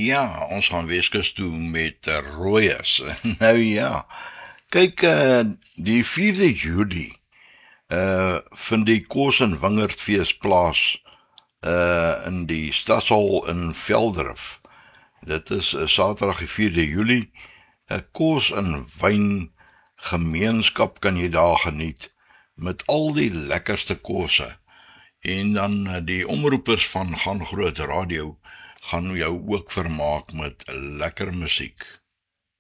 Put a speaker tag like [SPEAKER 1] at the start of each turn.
[SPEAKER 1] Ja, ons gaan Weskus toe met Rooies. Nou ja, kyk, die 4de Julie, vind die Kos en Wingerdfees plaas, in die Stadshal in Velddrif. Dit is Saterdag die 4de Julie, 'n kos en wyn gemeenskap kan jy daar geniet, met al die lekkerste kosse. En dan die omroepers van Gaan Groot Radio gaan jou ook vermaak met lekker musiek.